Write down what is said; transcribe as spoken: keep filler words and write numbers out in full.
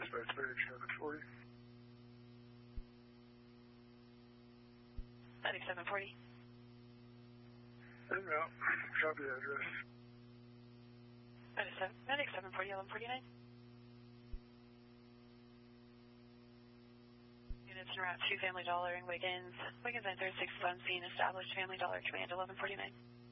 Dispatch ninety-seven forty. ninety-seven forty. En route. Copy address. ninety-seven forty, eleven forty-nine. Units en route to Family Dollar in Wiggins. Wiggins nine thirty-six is on scene. Established Family Dollar Command eleven forty-nine.